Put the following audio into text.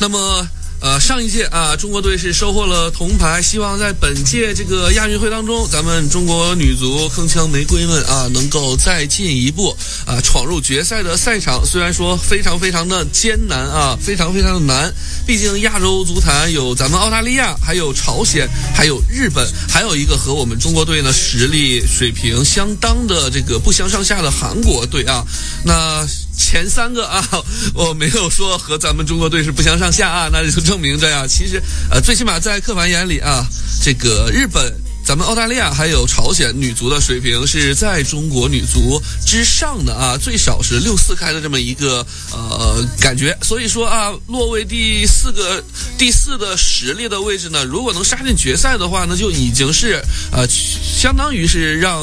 那么上一届啊，中国队是收获了铜牌，希望在本届这个亚运会当中，咱们中国女足铿锵玫瑰们啊，能够再进一步啊，闯入决赛的赛场。虽然说非常非常的艰难啊，非常非常的难，毕竟亚洲足坛有咱们澳大利亚，还有朝鲜，还有日本，还有一个和我们中国队呢实力水平相当的这个不相上下的韩国队啊。那前三个啊，我没有说和咱们中国队是不相上下啊，那就证明着呀，其实最起码在客观眼里啊，这个日本、咱们澳大利亚还有朝鲜女足的水平是在中国女足之上的啊，最少是6-4开的这么一个感觉。所以说啊，落位第四的实力的位置呢，如果能杀进决赛的话，那就已经是相当于是让